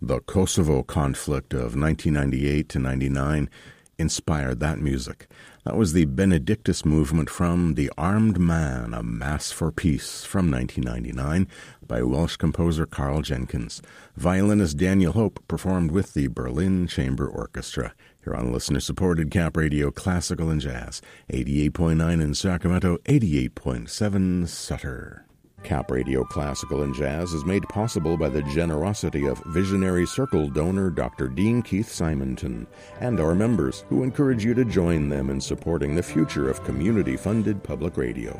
The Kosovo conflict of 1998 to 99 inspired that music. That was the Benedictus movement from The Armed Man, A Mass for Peace from 1999 by Welsh composer Carl Jenkins. Violinist Daniel Hope performed with the Berlin Chamber Orchestra. Here on listener-supported Cap Radio Classical and Jazz, 88.9 in Sacramento, 88.7 Sutter. Cap Radio Classical and Jazz is made possible by the generosity of Visionary Circle donor Dr. Dean Keith Simonton and our members, who encourage you to join them in supporting the future of community-funded public radio.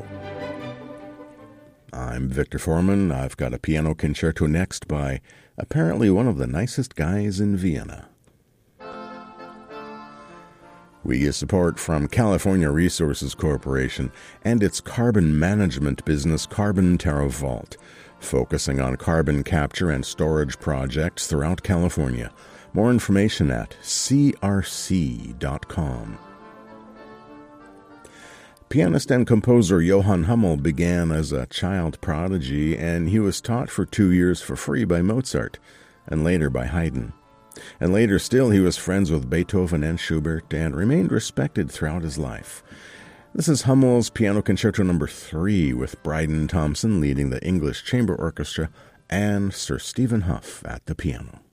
I'm Victor Foreman. I've got a piano concerto next by apparently one of the nicest guys in Vienna. We get support from California Resources Corporation and its carbon management business Carbon TerraVault, focusing on carbon capture and storage projects throughout California. More information at crc.com. Pianist and composer Johann Hummel began as a child prodigy, and he was taught for 2 years for free by Mozart, and later by Haydn. And later still, he was friends with Beethoven and Schubert and remained respected throughout his life. This is Hummel's Piano Concerto No. 3 with Bryden Thompson leading the English Chamber Orchestra and Sir Stephen Hough at the piano.